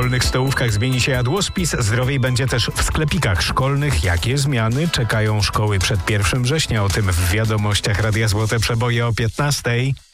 szkolnych stołówkach zmieni się jadłospis, zdrowiej będzie też w sklepikach szkolnych. Jakie zmiany czekają szkoły przed 1 września? O tym w wiadomościach Radia Złote Przeboje o 15:00.